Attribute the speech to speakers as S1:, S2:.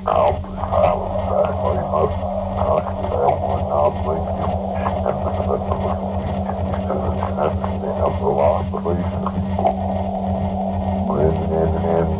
S1: I'll be silent, back like most. I can tell one, I'll think